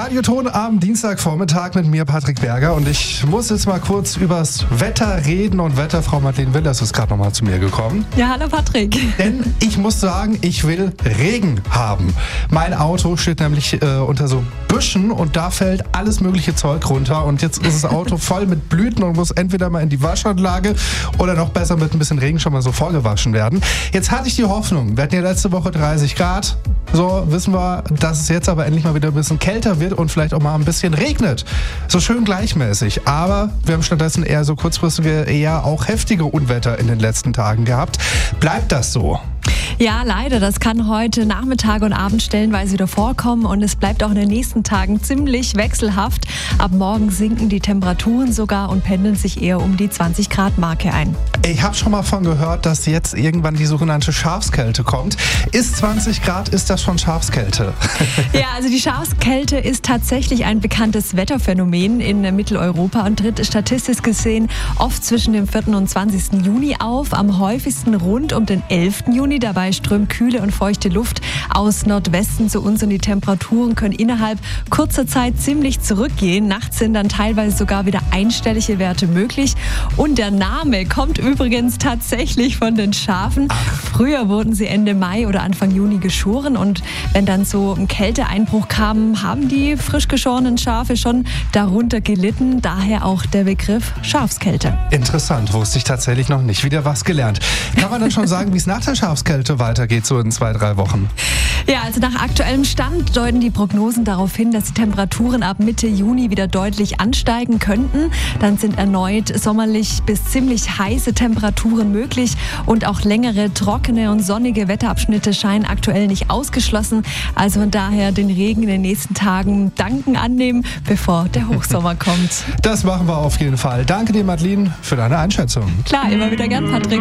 Radioton am Dienstagvormittag mit mir, Patrick Berger. Und ich muss jetzt mal kurz übers Wetter reden. Und Wetterfrau Madeleine Willers ist gerade nochmal zu mir gekommen. Ja, hallo Patrick. Denn ich muss sagen, ich will Regen haben. Mein Auto steht nämlich unter so Büschen und da fällt alles mögliche Zeug runter. Und jetzt ist das Auto voll mit Blüten und muss entweder mal in die Waschanlage oder noch besser mit ein bisschen Regen schon mal so vorgewaschen werden. Jetzt hatte ich die Hoffnung, wir hatten ja letzte Woche 30 Grad. So wissen wir, dass es jetzt aber endlich mal wieder ein bisschen kälter wird und vielleicht auch mal ein bisschen regnet. So schön gleichmäßig. Aber wir haben stattdessen eher so kurzfristige, eher auch heftige Unwetter in den letzten Tagen gehabt. Bleibt das so? Ja, leider. Das kann heute Nachmittag und Abend stellenweise wieder vorkommen und es bleibt auch in den nächsten Tagen ziemlich wechselhaft. Ab morgen sinken die Temperaturen sogar und pendeln sich eher um die 20-Grad-Marke ein. Ich habe schon mal von gehört, dass jetzt irgendwann die sogenannte Schafskälte kommt. Ist 20 Grad, ist das schon Schafskälte? Ja, also die Schafskälte ist tatsächlich ein bekanntes Wetterphänomen in Mitteleuropa und tritt statistisch gesehen oft zwischen dem 4. und 20. Juni auf, am häufigsten rund um den 11. Juni. Dabei strömt kühle und feuchte Luft aus Nordwesten zu uns und die Temperaturen können innerhalb kurzer Zeit ziemlich zurückgehen. Nachts sind dann teilweise sogar wieder einstellige Werte möglich. Und der Name kommt übrigens tatsächlich von den Schafen. Früher wurden sie Ende Mai oder Anfang Juni geschoren und wenn dann so ein Kälteeinbruch kam, haben die frisch geschorenen Schafe schon darunter gelitten. Daher auch der Begriff Schafskälte. Interessant, wusste ich tatsächlich noch nicht. Wieder was gelernt. Kann man dann schon sagen, wie es nach der Schafskälte weitergeht, so in 2-3 Wochen? Ja, also nach aktuellem Stand deuten die Prognosen darauf hin, dass die Temperaturen ab Mitte Juni wieder deutlich ansteigen könnten. Dann sind erneut sommerlich bis ziemlich heiße Temperaturen möglich und auch längere, trockene und sonnige Wetterabschnitte scheinen aktuell nicht ausgeschlossen. Also von daher den Regen in den nächsten Tagen dankend annehmen, bevor der Hochsommer kommt. Das machen wir auf jeden Fall. Danke dir, Madeleine, für deine Einschätzung. Klar, immer wieder gern, Patrick.